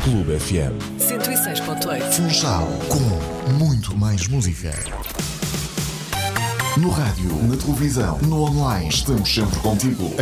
Clube FM 106.8. Funchal, com muito mais música. No rádio, na televisão, no online, estamos sempre contigo.